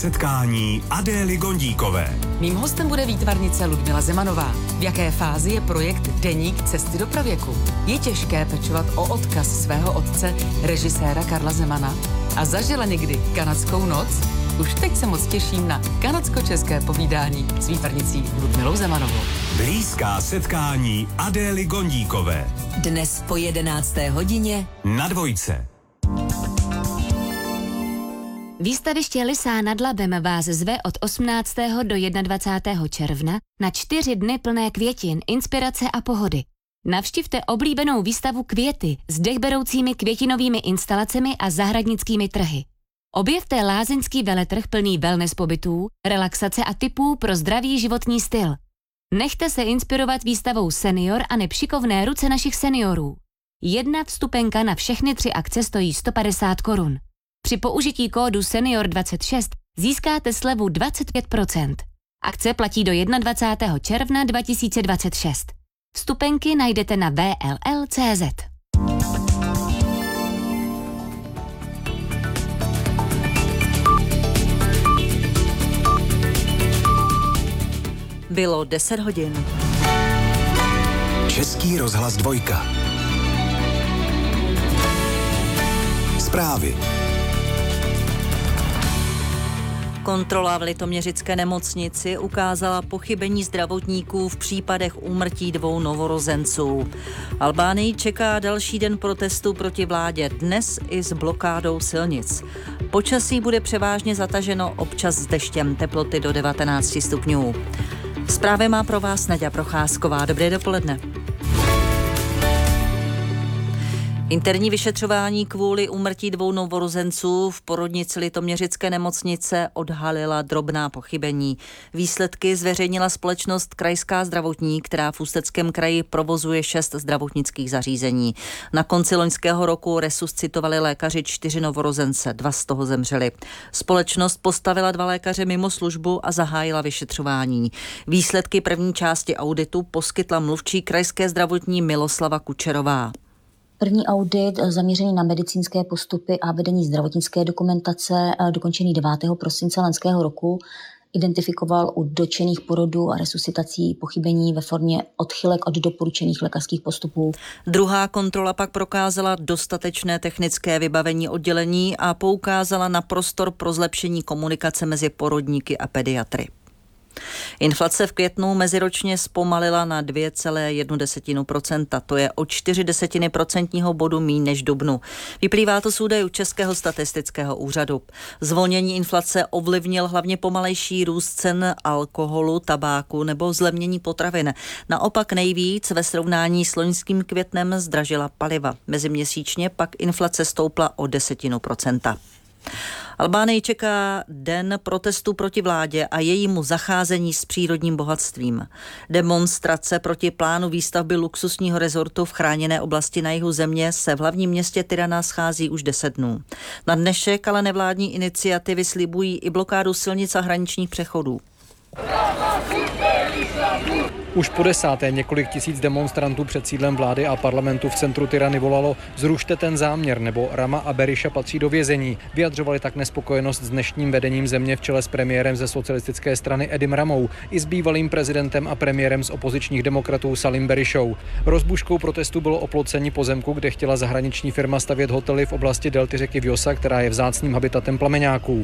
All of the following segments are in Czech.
Setkání Adély Gondíkové. Mým hostem bude výtvarnice Ludmila Zemanová. V jaké fázi je projekt Deník cesty do pravěku? Je těžké pečovat o odkaz svého otce, režiséra Karla Zemana? A zažila někdy kanadskou noc? Už teď se moc těším na kanadsko-české povídání s výtvarnicí Ludmilou Zemanovou. Blízká setkání Adély Gondíkové. Dnes po 11. hodině Na Dvojce. Výstaviště Lysá nad Labem vás zve od 18. do 21. června na 4 dny plné květin, inspirace a pohody. Navštivte oblíbenou výstavu Květy s dechberoucími květinovými instalacemi a zahradnickými trhy. Objevte lázeňský veletrh plný wellness pobytů, relaxace a tipů pro zdravý životní styl. Nechte se inspirovat výstavou Senior a nepšikovné ruce našich seniorů. Jedna vstupenka na všechny 3 akce stojí 150 korun. Při použití kódu SENIOR26 získáte slevu 25%. Akce platí do 21. června 2026. Vstupenky najdete na vll.cz. bylo 10 hodin. Český rozhlas 2. Zprávy. Kontrola v litoměřické nemocnici ukázala pochybení zdravotníků v případech úmrtí 2 novorozenců. Albánii čeká další den protestu proti vládě, dnes i s blokádou silnic. Počasí bude převážně zataženo, občas s deštěm, teploty do 19 stupňů. Zprávy má pro vás Naďa Procházková. Dobré dopoledne. Interní vyšetřování kvůli úmrtí 2 novorozenců v porodnici litoměřické nemocnice odhalila drobná pochybení. Výsledky zveřejnila společnost Krajská zdravotní, která v Ústeckém kraji provozuje 6 zdravotnických zařízení. Na konci loňského roku resuscitovali lékaři 4 novorozence, 2 z toho zemřeli. Společnost postavila 2 lékaře mimo službu a zahájila vyšetřování. Výsledky první části auditu poskytla mluvčí Krajské zdravotní Miloslava Kučerová. První audit zaměřený na medicínské postupy a vedení zdravotnické dokumentace, dokončený 9. prosince loňského roku, identifikoval u dotčených porodů a resuscitací pochybení ve formě odchylek od doporučených lékařských postupů. Druhá kontrola pak prokázala dostatečné technické vybavení oddělení a poukázala na prostor pro zlepšení komunikace mezi porodníky a pediatry. Inflace v květnu meziročně zpomalila na 2,1%, to je o 0,4 procentního bodu míň než v dubnu. Vyplývá to z údajů Českého statistického úřadu. Zvolnění inflace ovlivnil hlavně pomalejší růst cen alkoholu, tabáku nebo zlevnění potravin. Naopak nejvíc ve srovnání s loňským květnem zdražila paliva. Meziměsíčně pak inflace stoupla o 0,1%. Albánii čeká den protestu proti vládě a jejímu zacházení s přírodním bohatstvím. Demonstrace proti plánu výstavby luxusního rezortu v chráněné oblasti na jihu země se v hlavním městě Tirana schází už 10 dnů. Na dnešek ale nevládní iniciativy slibují i blokádu silnic a hraničních přechodů. Už po 10. několik tisíc demonstrantů před sídlem vlády a parlamentu v centru Tirany volalo zrušte ten záměr nebo Rama a Berisha patří do vězení. Vyjadřovali tak nespokojenost s dnešním vedením země v čele s premiérem ze socialistické strany Edim Ramou i s bývalým prezidentem a premiérem z opozičních demokratů Salim Berishou. Rozbuškou protestu bylo oplocení pozemku, kde chtěla zahraniční firma stavět hotely v oblasti delty řeky Vjosa, která je vzácným habitatem plameňáků.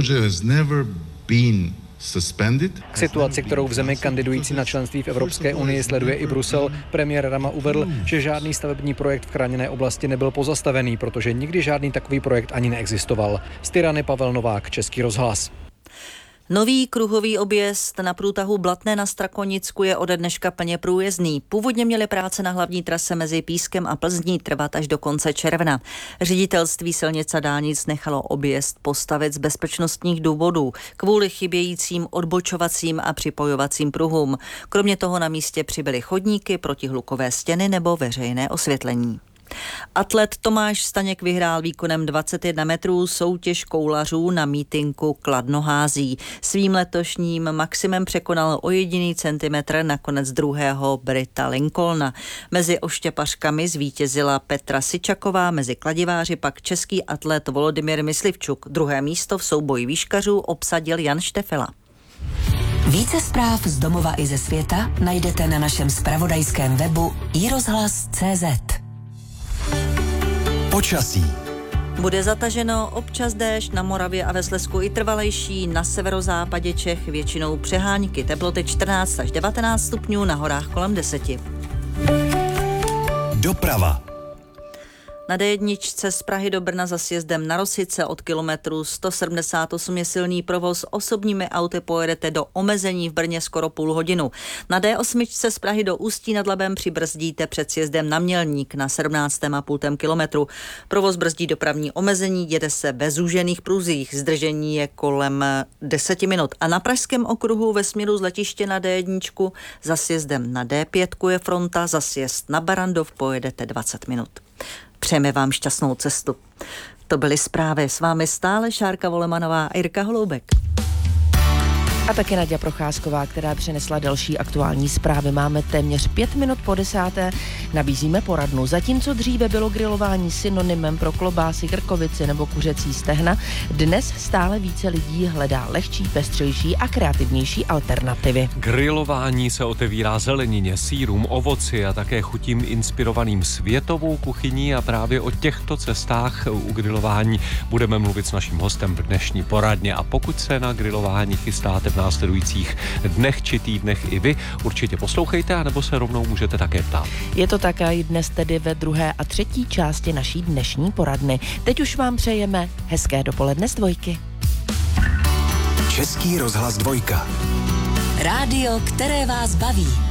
K situaci, kterou v zemi kandidující na členství v Evropské unii sleduje i Brusel, premiér Rama uvedl, že žádný stavební projekt v chráněné oblasti nebyl pozastavený, protože nikdy žádný takový projekt ani neexistoval. Z Tirany Pavel Novák, Český rozhlas. Nový kruhový objezd na průtahu Blatné na Strakonicku je ode dneška plně průjezdný. Původně měly práce na hlavní trase mezi Pískem a Plzní trvat až do konce června. Ředitelství silnic a dálnic nechalo objezd postavit z bezpečnostních důvodů kvůli chybějícím odbočovacím a připojovacím pruhům. Kromě toho na místě přibyly chodníky, protihlukové stěny nebo veřejné osvětlení. Atlet Tomáš Staněk vyhrál výkonem 21 metrů soutěž koulařů na mítinku Kladnohází. Svým letošním maximem překonal o jediný centimetr nakonec druhého Brita Lincolna. Mezi oštěpařkami zvítězila Petra Sičaková, mezi kladiváři pak český atlet Volodymyr Myslivčuk. Druhé místo v souboji výškařů obsadil Jan Štefela. Více zpráv z domova i ze světa najdete na našem zpravodajském webu iRozhlas.cz. Počasí. Bude zataženo, občas déšť, na Moravě a ve Slezsku i trvalejší, na severozápadě Čech většinou přehánky, teploty 14 až 19 stupňů, na horách kolem 10. Doprava. Na D1 z Prahy do Brna za sjezdem na Rosice od kilometru 178 je silný provoz. Osobními auty pojedete do omezení v Brně skoro půl hodinu. Na D8 z Prahy do Ústí nad Labem přibrzdíte před sjezdem na Mělník na 17,5 kilometru. Provoz brzdí dopravní omezení, jede se ve zúžených průzích. Zdržení je kolem 10 minut. A na Pražském okruhu ve směru z letiště na D1 za sjezdem na D5 je fronta, za sjezd na Barandov pojedete 20 minut. Přejeme vám šťastnou cestu. To byly zprávy. S vámi stále Šárka Volemanová a Jirka Holoubek. A taky Naďa Procházková, která přinesla další aktuální zprávy. Máme téměř 5 minut po 10. Nabízíme poradnu. Zatímco dříve bylo grilování synonymem pro klobásy, krkovici nebo kuřecí stehna, dnes stále více lidí hledá lehčí, pestřejší a kreativnější alternativy. Grilování se otevírá zelenině, sýrům, ovoci a také chutím inspirovaným světovou kuchyní a právě o těchto cestách u grilování budeme mluvit s naším hostem v dnešní poradně. A pokud se na grilování chystáte v následujících dnech či týdnech i vy, určitě poslouchejte, anebo se rovnou můžete také ptát. Je to tak i dnes tedy ve druhé a třetí části naší dnešní poradny. Teď už vám přejeme hezké dopoledne z Dvojky. Český rozhlas 2. Rádio, které vás baví.